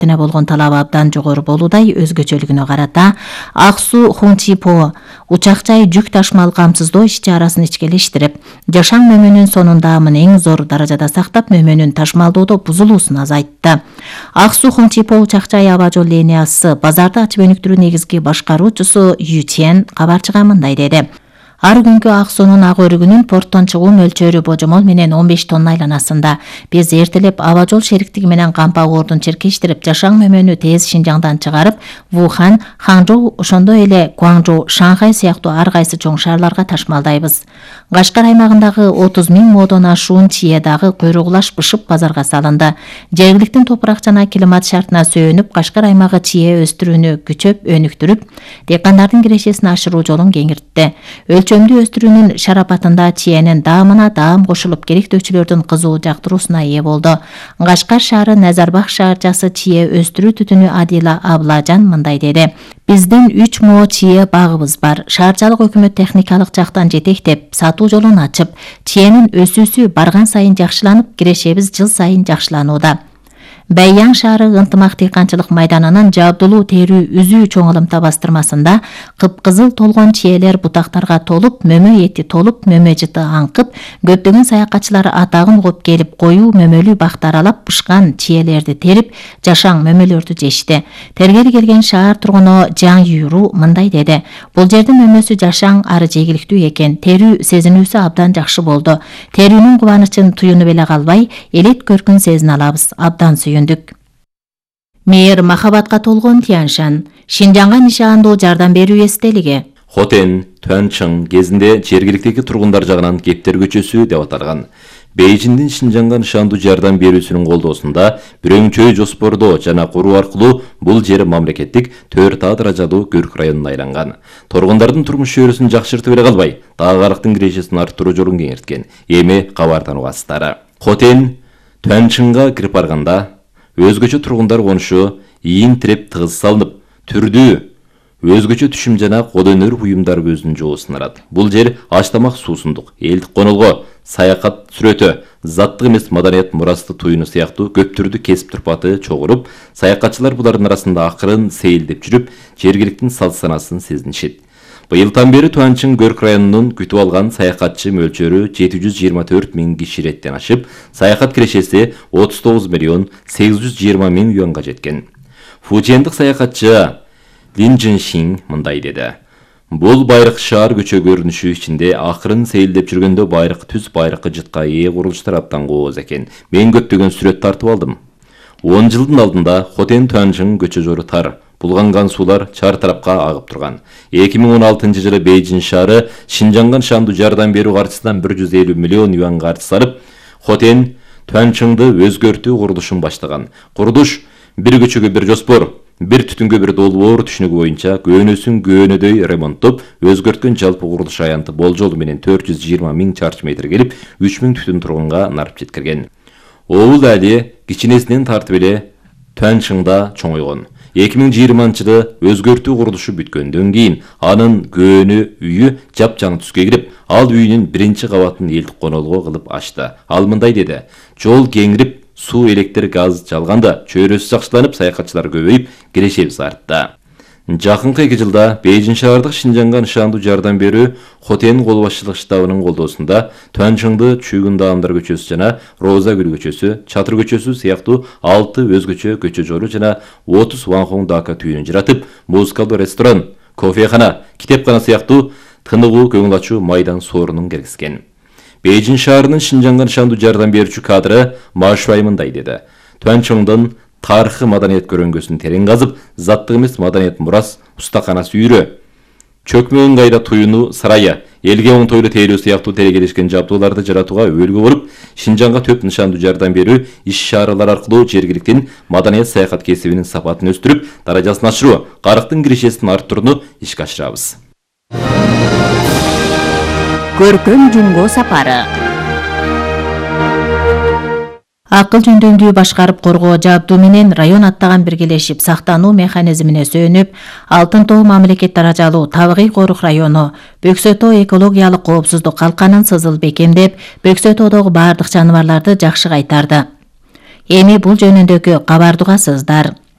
болгон талабы абдан жогору болуудай өзгөчөлүгүнө карата Ак Суу Хунчипо учак жай жүк ташмал камсыздоо иш-чарасын ичкелештирип, жашаң мөмөнүн сонунда эң зор даражада сактап, мөмөнүн ташмалдоодо бузулуусун азайтты. Ак Суу Хунчипо учак жай аба жол линиясы базарды ачып өнүктүрүү негизги башкаруучусу Ю Чен кабарчыга мындай деди. Ар күнгү ак суунун ак өрүгүнүн порттон чыгуу мөлчөрү божомол менен 15 тонна айланасында. Биз эртелеп аба жол шериктиги менен кампак ордун черкештирип, жашаң мөмөнү тез Шинжаңдан чыгарып, Вухан, Ханчжоу, ошондой эле Гуаңжоу, Шанхай сыяктуу ар кайсы чоң шаарларга ташмалдайбыз. Кашкар аймагындагы 30 000 модон ашуун чие дагы куйругулаш бышып базарга салынды. Жергиликтин топурак жана климат шартына сөөнүп, Кашкар аймагы чие өстүрүүнү күчөп өнүктүрүп, дыйкандардын кирешесин ашыруу жолун кеңиртти. Өлчөмдүү өстүрүүнүн шарапатында чиенин даамына даам кошулуп, керектөөчүлөрдүн кызуу жактыруусуна ээ болду. Кашкар шаары Назарбах шаарчасы чие өстүрүү түтүнү Адила Аблажан мындай деди. Биздин 3 мо чие багыбыз бар. Шаарчалык өкмөт техникалык жактан жетектеп, сатуу жолун ачып, чиенин өсүүсү барган сайын жакшыланып, кирешебиз жыл сайын жакшыланууда. Бэйяң шаары ынтымак дыйканчылык майданынын жабдулуу терүү үзүү чоңулумта бастырмасында кыпкызыл толгон чиелер бутактарга толуп, мөмө эти толуп, мөмө жыты аңкып, көптөгөн саякатчылар атагын угуп келип, коюу мөмөлүү бакты аралап, бышкан чиелерди терип, жашаң мөмөлөрдү жешти. Тергери келген шаар тургуну Жан Юру мындай деди. Бул жердин мөмөсү жашаң, ары жегиликтүү экен. Терүү сезинүүсү абдан жакшы болду. Терүүнүн кубанычын туюнуп эле калбай, элет көркүн сезине алабыз. Абдан сүйүндүк. Мээр махабатка толгон Тяньшан, Шинжаңга нишаандуу жардам берүү эстелиги. Хотен, Тяньшан кезинде жергиликтеги тургундар жагынан Кептер көчөсү деп аталган. Бейжиңдин Шинжаңга нишаандуу жардам берүүсүнүн колдоосунда бирөңчөй жоспордоо жана куруу аркылуу бул жер мамлекеттик 4А даражалуу көрк районуна айланган. Тургундардын турмуш чөйрөсүн жакшыртып эле калбай, дагы арыктын кирешесин арттыруу жолун кеңирткен. Эми кабардан угасыздар. Хотен Тяньшанга кирип барганда өзгөчө тургундар конушу ийин тиреп тыгыз салынып, түрдүү өзгөчө түшүм жана кол өнөр буюмдар көзүнүн жоосун арат. Бул жер ач-тамак суусундук, элдик конолго, саякат сүрөтө, заттык эмес маданият мурасты туюну сыяктуу көп түрдүү кесип турпаты чогуруп, саякатчылар булардын арасында акырын сейилдеп жүрүп, жергиликтин салт санасын сезинишет. Быйылдан бери Тяньшан көрк районунун күтүп алган саякатчы мөлчөрү 724 000 киши реттен ашып, саякат кирешеси 39 миллион 820 000 юанга жеткен. Фужиендик саякатчы Лин Жиншин мындай деди. Бул байрак шаар көчө көрүнүшү ичинде акырын сейилдеп жүргөндө байрак түз байракка жытка ээ курулуштар абдан кооз экен. Мен көптөгөн сүрөт тартып алдым. 10 жылдын алдында Хотен Тяньшан көчө жору тар. Булганган суулар чар тарапка агып турган. 2016-жылы Бейжиң шаары Шинжаңга нишаандуу жардам берүү каржысынан 150 миллион юан каржы салып, Хотен Тяньшанды өзгөртүү курулушун баштаган. Курулуш бир көчөгө бир жоспор, бир түтүнгө бир долбоор түшүнүгү боюнча көөнөсүн көөнөдөй ремонттоп, өзгөрткөн жалпы курулуш аянты болжолу менен 420 000 чарчы метр келип, 3000 түтүн тургунга нарып жеткирген. Оул али кичинесинен тартып эле Тяньшанда чоңойгон. 2020-жылы өзгөртүү курулушу бүткөндөн кийин анын көөнө үйү жапжаңы түскө кирип, ал үйүнүн биринчи кабатын элдик конолго кылып ачты. Ал мындай деди. Жол кеңирип, суу, электр, газ жалганда, чөйрөсү жакшыланып, саякатчылар көбөйүп, кирешебиз артты. Жакынкы 2 жылда Бейжиң шаардык Шинжаңга нишаандуу жардам берүү Хотен кол башчылык штабынын колдоосунда Тяньшанды Чүйгүн даамдар көчөсү жана Роза гүл көчөсү, Чатыр көчөсү сыяктуу 6 өзгөчө көчө жору жана 30 Ванхоң дака түйүнүн жаратып, музыкалдуу ресторан, кофехана, китепкана сыяктуу тыныгуу көңүл ачуу майдан соорунун киргизген. Бейжиң шаарынын Шинжаңга нишаандуу жардам берүүчү кадры Ма Шуай мындай деди. Тяньшандын тарыхы маданият көрөңгөсүн терең казып, заттык эмес маданият мурас, устаканасы үйрө, чөкмө ыңгайда туюну сарайы, элге оңтойлуу тейлөө сыяктуу терегелешкен жабдууларды жаратууга өбөлгө болуп, Шинжаңга төп нишаандуу жардам берүү иш-чаралар аркылуу жергиликтин маданият саякат кесибинин сапатын өстүрүп, даражасын ашыруу, карыктын кирешесин арттырууну ишке ашырабыз. Көркөм жумго сапары. Акыл жөндөмдүү башкарып коргоо жабдуу менен район аттаган биргелешип сактануу механизмине сөөнүп, Алтын Тоо мамлекет даражалуу табигый корук району Бөксө Тоо экологиялык коопсуздук калканын сызыл бекемдеп, Бөксө Тоодогу бардык жаныбарларды жакшы кайтарды. Эми бул жөнүндөгү кабарды угасыздар.